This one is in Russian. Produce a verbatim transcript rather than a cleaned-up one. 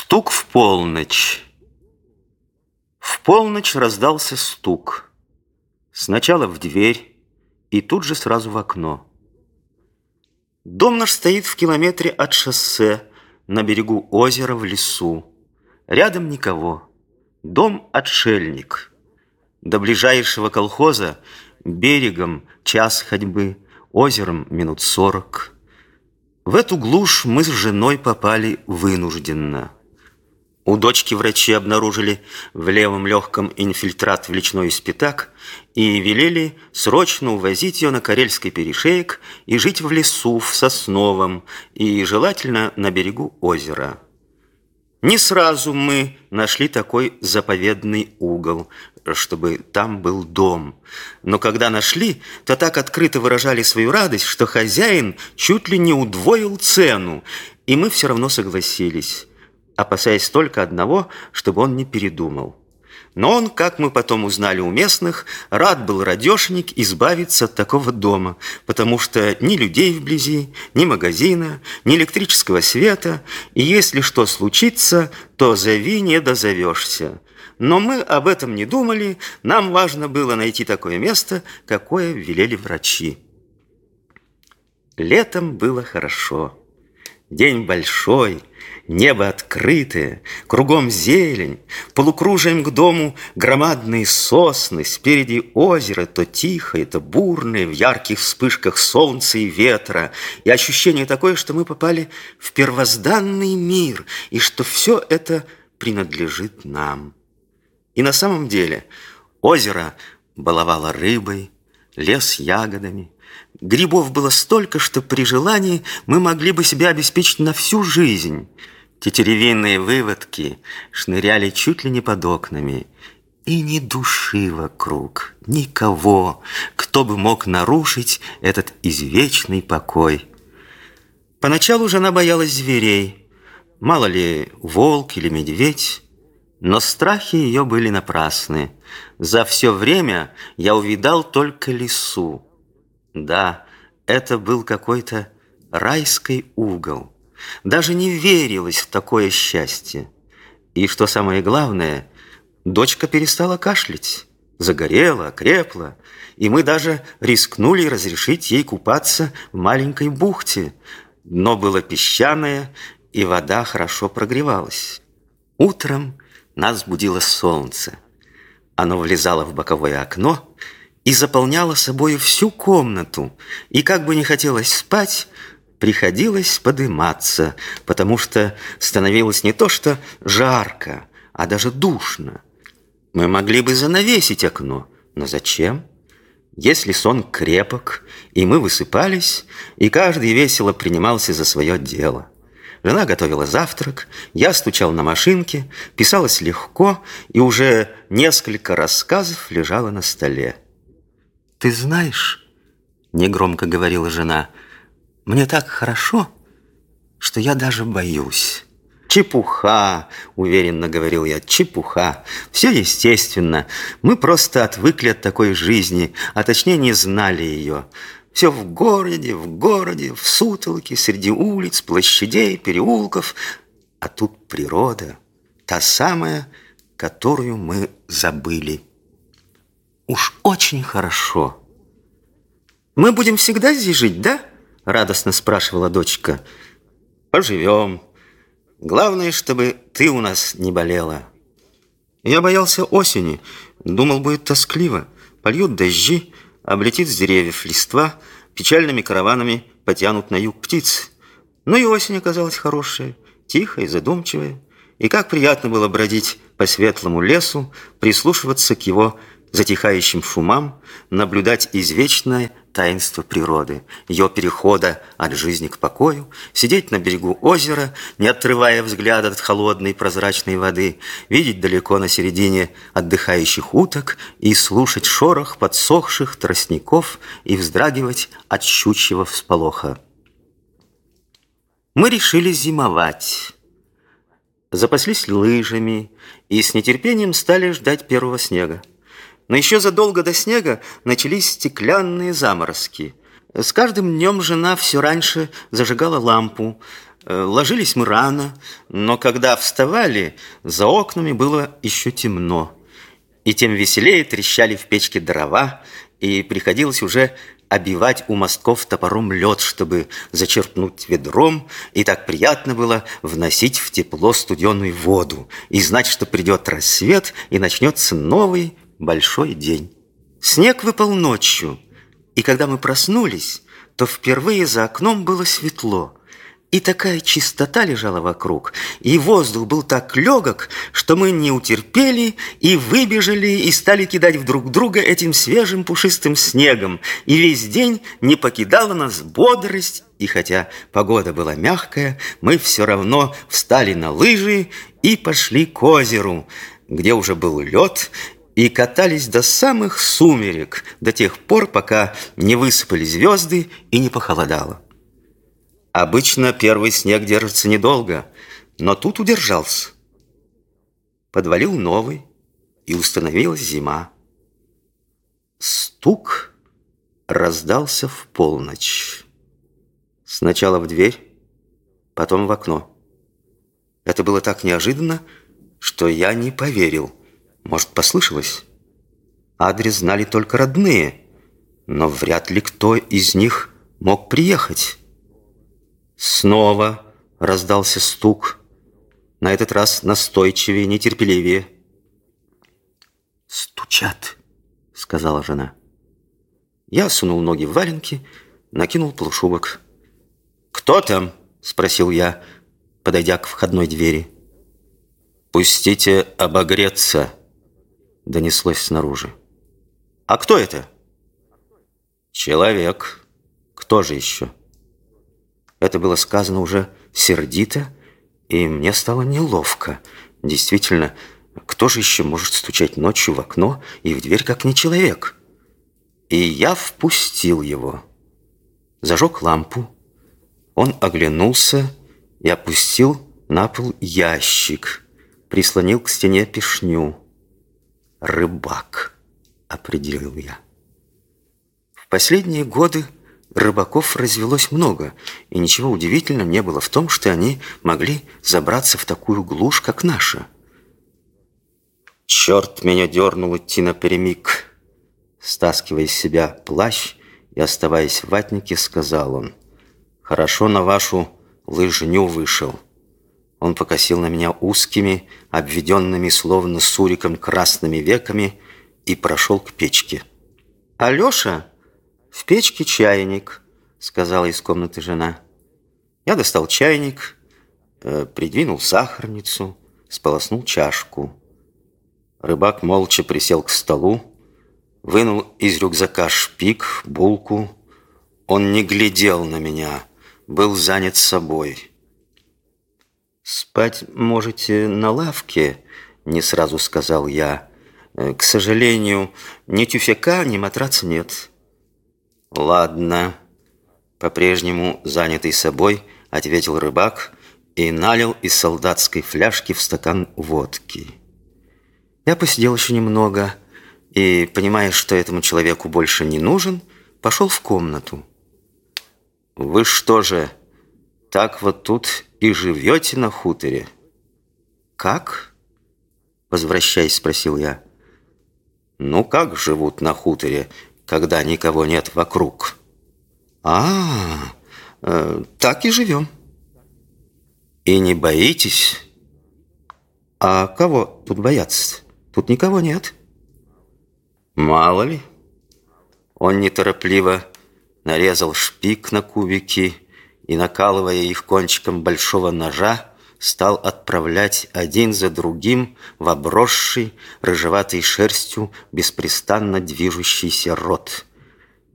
Стук в полночь. В полночь раздался стук. Сначала в дверь и тут же сразу в окно. Дом наш стоит в километре от шоссе, на берегу озера в лесу. Рядом никого. Дом отшельник. До ближайшего колхоза берегом час ходьбы, озером минут сорок. В эту глушь мы с женой попали вынужденно. У дочки врачи обнаружили в левом легком инфильтрат в личной спитак и велели срочно увозить ее на Карельский перешеек и жить в лесу, в Сосновом, и желательно на берегу озера. Не сразу мы нашли такой заповедный угол, чтобы там был дом. Но когда нашли, то так открыто выражали свою радость, что хозяин чуть ли не удвоил цену, и мы все равно согласились, опасаясь только одного, чтобы он не передумал. Но он, как мы потом узнали у местных, рад был радешенек избавиться от такого дома, потому что ни людей вблизи, ни магазина, ни электрического света, и если что случится, то зови, не дозовешься. Но мы об этом не думали, нам важно было найти такое место, какое велели врачи. Летом было хорошо. День большой, небо открытое, кругом зелень, полукружием к дому громадные сосны, спереди озеро, то тихое, то бурное, в ярких вспышках солнца и ветра, и ощущение такое, что мы попали в первозданный мир, и что все это принадлежит нам. И на самом деле озеро баловало рыбой, лес ягодами. Грибов было столько, что при желании мы могли бы себя обеспечить на всю жизнь. Тетеревиные выводки шныряли чуть ли не под окнами. И ни души вокруг, никого, кто бы мог нарушить этот извечный покой. Поначалу жена боялась зверей. Мало ли, волк или медведь. Но страхи ее были напрасны. За все время я увидал только лису. Да, это был какой-то райский угол. Даже не верилось в такое счастье. И что самое главное, дочка перестала кашлять. Загорела, окрепла. И мы даже рискнули разрешить ей купаться в маленькой бухте. Дно было песчаное, и вода хорошо прогревалась. Утром нас будило солнце. Оно влезало в боковое окно и заполняло собой всю комнату. И как бы не хотелось спать, приходилось подыматься, потому что становилось не то что жарко, а даже душно. Мы могли бы занавесить окно, но зачем? Если сон крепок, и мы высыпались, и каждый весело принимался за свое дело. Жена готовила завтрак, я стучал на машинке, писалось легко, и уже несколько рассказов лежало на столе. «Ты знаешь, — негромко говорила жена, — мне так хорошо, что я даже боюсь». «Чепуха!» — уверенно говорил я, «чепуха! Все естественно. Мы просто отвыкли от такой жизни, а точнее не знали ее. Все в городе, в городе, в сутолоке, среди улиц, площадей, переулков. А тут природа, та самая, которую мы забыли. Уж очень хорошо». «Мы будем всегда здесь жить, да?» — радостно спрашивала дочка. «Поживем. Главное, чтобы ты у нас не болела». Я боялся осени, думал, будет тоскливо. Польют дожди, облетит с деревьев листва, печальными караванами потянут на юг птицы. Но и осень оказалась хорошая, тихая, задумчивая. И как приятно было бродить по светлому лесу, прислушиваться к его затихающим шумам, наблюдать извечное таинство природы, ее перехода от жизни к покою, сидеть на берегу озера, не отрывая взгляда от холодной прозрачной воды, видеть далеко на середине отдыхающих уток и слушать шорох подсохших тростников и вздрагивать от щучьего всполоха. Мы решили зимовать. Запаслись лыжами и с нетерпением стали ждать первого снега. Но еще задолго до снега начались стеклянные заморозки. С каждым днем жена все раньше зажигала лампу. Э, Ложились мы рано, но когда вставали, за окнами было еще темно. И тем веселее трещали в печке дрова, и приходилось уже обивать у мостков топором лед, чтобы зачерпнуть ведром, и так приятно было вносить в тепло студеную воду и знать, что придет рассвет и начнется новый большой день. Снег выпал ночью, и когда мы проснулись, то впервые за окном было светло. И такая чистота лежала вокруг, и воздух был так легок, что мы не утерпели и выбежали, и стали кидать в друг друга этим свежим пушистым снегом. И весь день не покидала нас бодрость, и хотя погода была мягкая, мы все равно встали на лыжи и пошли к озеру, где уже был лед, и катались до самых сумерек, до тех пор, пока не высыпали звезды и не похолодало. Обычно первый снег держится недолго, но тут удержался. Подвалил новый, и установилась зима. Стук раздался в полночь. Сначала в дверь, потом в окно. Это было так неожиданно, что я не поверил. Может, послышалось? Адрес знали только родные, но вряд ли кто из них мог приехать. Снова раздался стук, на этот раз настойчивее, нетерпеливее. «Стучат», — сказала жена. Я сунул ноги в валенки, накинул полушубок. «Кто там?» — спросил я, подойдя к входной двери. «Пустите обогреться», — донеслось снаружи. «А кто это?» «Человек. Кто же еще?» Это было сказано уже сердито, и мне стало неловко. Действительно, кто же еще может стучать ночью в окно и в дверь, как не человек? И я впустил его. Зажег лампу. Он оглянулся и опустил на пол ящик, прислонил к стене пешню. «Рыбак», — определил я. В последние годы рыбаков развелось много, и ничего удивительного не было в том, что они могли забраться в такую глушь, как наша. Черт меня дернул идти напрямик. Стаскивая из себя плащ и оставаясь в ватнике, сказал он: «Хорошо на вашу лыжню вышел». Он покосил на меня узкими, обведенными словно суриком красными веками и прошел к печке. «Алеша, в печке чайник», — сказала из комнаты жена. Я достал чайник, э, придвинул сахарницу, сполоснул чашку. Рыбак молча присел к столу, вынул из рюкзака шпик, булку. Он не глядел на меня, был занят собой. «Спать можете на лавке», — не сразу сказал я. «К сожалению, ни тюфяка, ни матраца нет». «Ладно», — по-прежнему занятый собой, ответил рыбак и налил из солдатской фляжки в стакан водки. Я посидел еще немного и, понимая, что этому человеку больше не нужен, пошел в комнату. «Вы что же, так вот тут и живете на хуторе?» «Как?» — возвращаясь, спросил я. «Ну, как живут на хуторе, когда никого нет вокруг?» «А, э, так и живем». «И не боитесь?» «А кого тут бояться? Тут никого нет». «Мало ли». Он неторопливо нарезал шпик на кубики и, накалывая их кончиком большого ножа, стал отправлять один за другим в обросший рыжеватой шерстью беспрестанно движущийся рот.